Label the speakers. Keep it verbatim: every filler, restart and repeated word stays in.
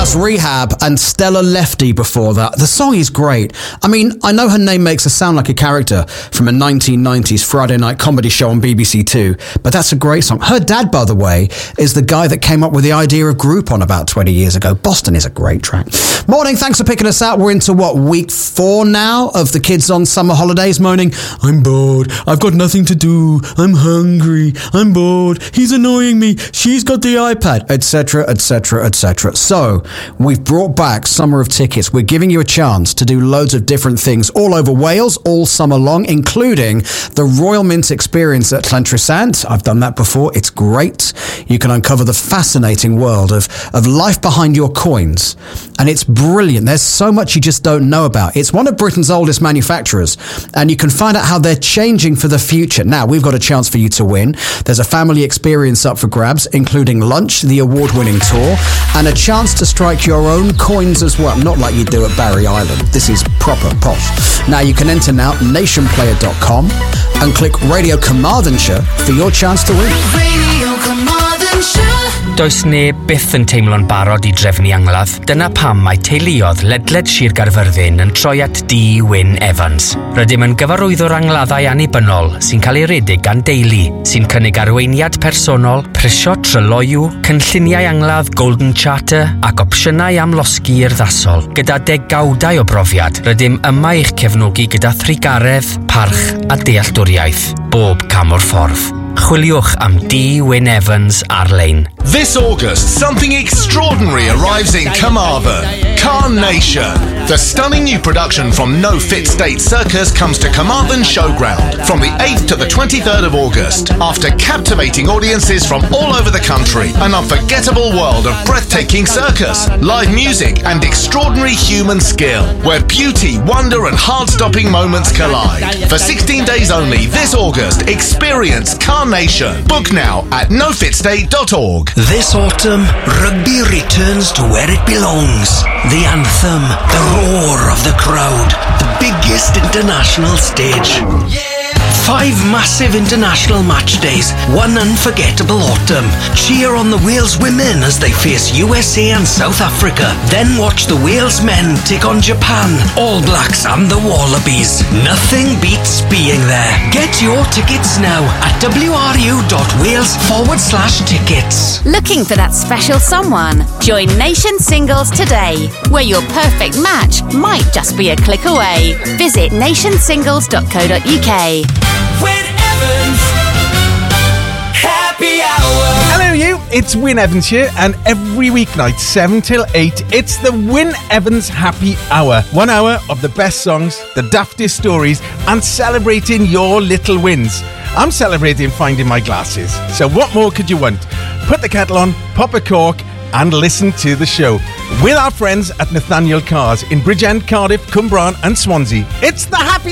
Speaker 1: That's Rehab and Stella Lefty before that. The song is great. I mean, I know her name makes her sound like a character from a nineteen nineties Friday night comedy show on B B C Two, but that's a great song. Her dad, by the way, is the guy that came up with the idea of Groupon about twenty years ago. Boston is a great track. Morning, thanks for picking us out. We're into, what, week four now of the kids on summer holidays moaning, I'm bored, I've got nothing to do, I'm hungry, I'm bored, he's annoying me, she's got the iPad, etc, etc, et cetera. So, we've brought back Summer of Tickets. We're giving you a chance to do loads of different things all over Wales, all summer long, including the Royal Mint experience at Llantrisant. I've done that before. It's great. You can uncover the fascinating world of, of life behind your coins. And it's brilliant. There's so much you just don't know about. It's one of Britain's oldest manufacturers, and you can find out how they're changing for the future. Now, we've got a chance for you to win. There's a family experience up for grabs, including lunch, the award-winning tour, and a chance to strike your own coins as well. Not like you do at Barry Island. This is proper posh. Now, you can enter now, nation player dot com, and click Radio Carmarthenshire for your chance to win. Radio Carmarthenshire.
Speaker 2: Does neb byth yn teimlo'n barod I drefnu angladd. Dyna pam mae teuluodd ledled Sir Gaerfyrddin yn troi at Dee Wyn Evans. Rydym yn gyfarwyddwr angladdau annibynnol sy'n cael ei redig gan deulu, sy'n cynnig arweiniad personol, prisio tryloiw, cynlluniau angladd Golden Charter ac opsiynau am losgi urddasol. Gyda degawdau o brofiad, rydym yma i'ch cefnogi gyda thrigaredd, parch a dealltwriaeth, bob cam o'r ffordd. Chwiliwch am Dee Wyn Evans ar-lein.
Speaker 3: This August, something extraordinary arrives in Carmarthen. Carnation. The stunning new production from No Fit State Circus comes to Carmarthen Showground from the eighth to the twenty-third of August. After captivating audiences from all over the country, an unforgettable world of breathtaking circus, live music and extraordinary human skill, where beauty, wonder and heart-stopping moments collide. For sixteen days only this August, experience Carnation. Book now at no fit state dot org.
Speaker 4: This autumn, rugby returns to where it belongs. The anthem, the roar of the crowd, the biggest international stage. Five massive international match days, one unforgettable autumn. Cheer on the Wales women as they face U S A and South Africa. Then watch the Wales men take on Japan, All Blacks and the Wallabies. Nothing beats being there. Get your tickets now at wru.wales forward slash tickets.
Speaker 5: Looking for that special someone? Join Nation Singles today, where your perfect match might just be a click away. Visit nation singles dot co dot uk.
Speaker 6: Wyn Evans Happy Hour.
Speaker 7: Hello you, it's Wyn Evans here, and every weeknight seven till eight it's the Wyn Evans Happy Hour. One hour of the best songs, the daftest stories, and celebrating your little wins. I'm celebrating finding my glasses, so what more could you want? Put the kettle on, pop a cork and listen to the show with our friends at Nathaniel Cars in Bridgend, Cardiff, Cwmbran and Swansea. It's the Happy